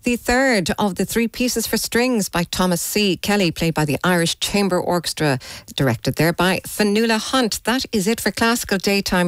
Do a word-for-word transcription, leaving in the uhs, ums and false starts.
The third of the three pieces for strings by Thomas C. Kelly, played by the Irish Chamber Orchestra, directed there by Fionnuala Hunt. That is it for Classical Daytime.